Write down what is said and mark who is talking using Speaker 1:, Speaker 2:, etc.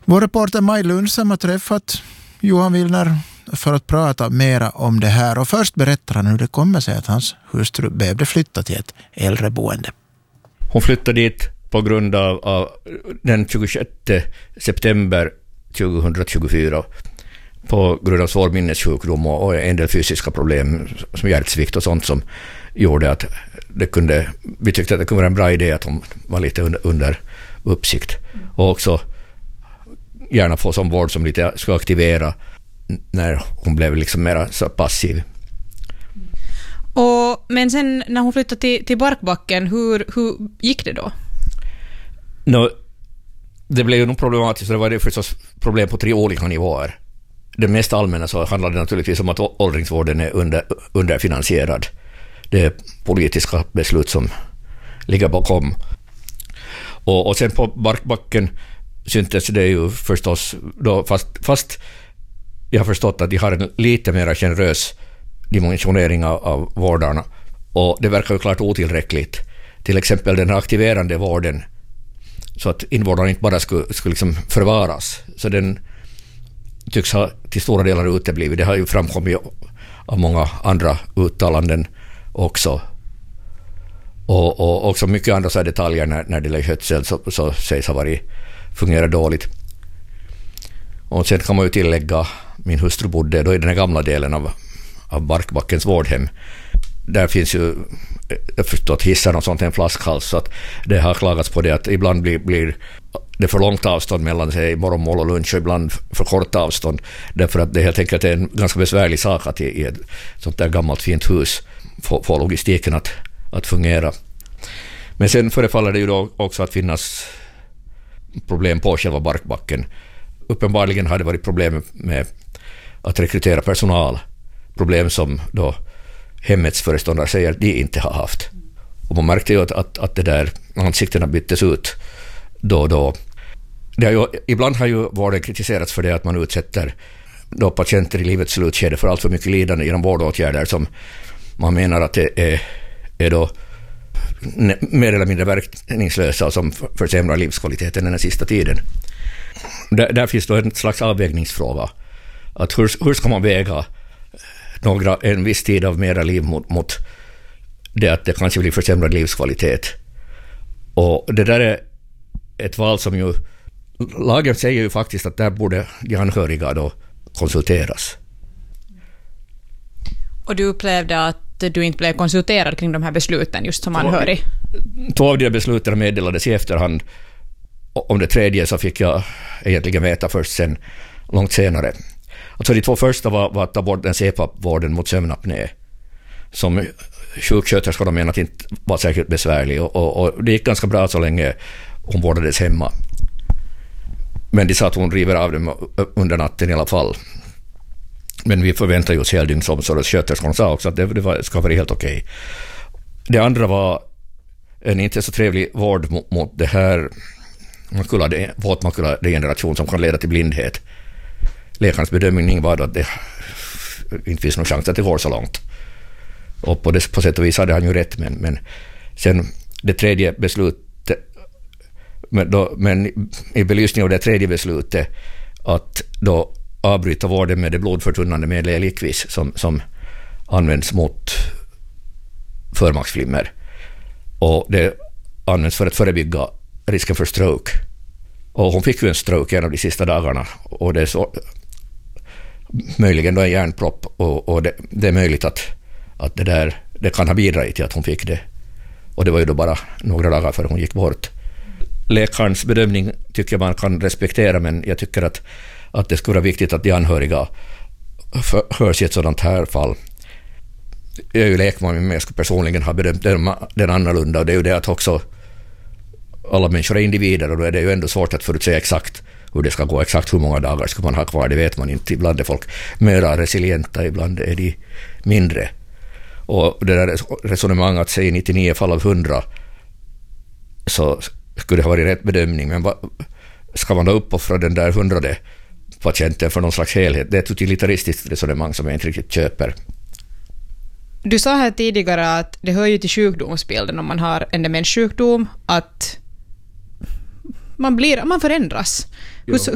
Speaker 1: Vår reporter Maj Lundsam har träffat Johan Willner för att prata mera om det här. Och först berättar han hur det kommer sig att hans hustru behövde flytta till ett äldreboende.
Speaker 2: Hon flyttade dit på grund av den 26 september 2024 på grund av svår minnessjukdom och en del fysiska problem som hjärtsvikt och sånt som gjorde att vi tyckte att det kunde vara en bra idé att hon var lite under uppsikt. Och också gärna få som vård som lite ska aktivera när hon blev liksom mer så passiv.
Speaker 3: Men sen när hon flyttade till Barkbacken, hur gick det då?
Speaker 2: Det blev ju nog problematiskt, så det var det förstås problem på 3 olika nivåer. Det mest allmänna så handlar det naturligtvis om att åldringsvården är underfinansierad. Det är politiska beslut som ligger bakom. Och sen på Barkbacken syntes det ju förstås då, fast jag har förstått att de har en lite mer generös dimensionering av vårdarna, och det verkar ju klart otillräckligt. Till exempel den aktiverande vården, så att invånarna inte bara skulle liksom förvaras, så den tycks ha till stora delar uteblivit. Det har ju framkommit av många andra uttalanden också. Och också mycket andra så detaljer när det är skötsel så sägs ha fungerat dåligt. Och sen kan man ju tillägga, min hustru bodde då i den här gamla delen av Barkbackens vårdhem. Där finns ju, jag förstår att hissar och sånt är en flaskhals, så att det har klagats på det att ibland blir det för långt avstånd mellan sig morgonmål och lunch, och ibland för kort avstånd, därför att det helt enkelt är en ganska besvärlig sak att i ett sånt där gammalt fint hus få logistiken att fungera. Men sen förefaller det ju då också att finnas problem på själva Barkbacken. Uppenbarligen har det varit problem med att rekrytera personal, problem som då hemmets föreståndare säger att de inte har haft. Och man märkte ju att det där ansiktena byttes ut då. Ibland har ju vården kritiserats för det att man utsätter då patienter i livets slutskede för allt för mycket lidande genom vårdåtgärder som man menar att det är då mer eller mindre verkningslösa och som försämrar livskvaliteten den sista tiden. Där finns då en slags avvägningsfråga. Att hur ska man väga en viss tid av mera liv mot det att det kanske blir försämrad livskvalitet. Och det där är ett val som ju lagen säger ju faktiskt att där borde de anhöriga då konsulteras.
Speaker 3: Och du upplevde att du inte blev konsulterad kring de här besluten just som anhörig?
Speaker 2: 2 av de besluten meddelades i efterhand. Om det tredje så fick jag egentligen veta först sen, långt senare. Alltså de 2 första var att ta bort den CPAP-vården mot sömnapné, som sjuksköterskorna menade att inte var särskilt besvärlig, och det gick ganska bra så länge hon vårdades hemma. Men de sa att hon river av dem under natten i alla fall. Men vi förväntar ju oss heldygnsomsorg, och sköterskorna sa också att det ska vara helt okej. Det andra var en inte så trevlig vård mot det här våtmakuladegeneration som kan leda till blindhet. Läkarens bedömning var då att det inte finns någon chans att det går så långt. Och på sätt och vis hade han ju rätt, men sen det tredje beslutet, men i belysning av det tredje beslutet att då avbryta vården med det blodförtunnande medlet Eliquis som används mot förmaksflimmer, och det används för att förebygga risken för stroke. Och hon fick ju en stroke en av de sista dagarna, och det är så möjligen då en hjärnpropp, och det är möjligt att det kan ha bidragit till att hon fick det. Och det var ju då bara några dagar före hon gick bort. Läkarens bedömning tycker jag man kan respektera, men jag tycker att det skulle vara viktigt att de anhöriga hörs i ett sådant här fall. Jag är ju lekman, men jag skulle personligen ha bedömt den annorlunda, och det är ju det att också alla människor är individer, och då är det ju ändå svårt att förutsäga exakt hur det ska gå, exakt hur många dagar ska man ha kvar, det vet man inte. Ibland är folk mer resilienta, ibland är de mindre. Och det där resonemang att säga 99 fall av 100 så skulle det ha varit rätt bedömning, men ska man då uppoffra den där 100:e patienten för någon slags helhet? Det är ett utilitaristiskt resonemang som jag inte riktigt köper.
Speaker 3: Du sa här tidigare att det hör ju till sjukdomsbilden om man har en demenssjukdom att man förändras.